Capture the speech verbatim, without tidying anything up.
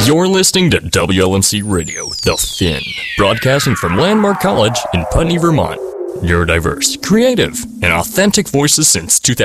You're listening to W L M C Radio, The Fin, broadcasting from Landmark College in Putney, Vermont. Neurodiverse, creative, and authentic voices since two thousand.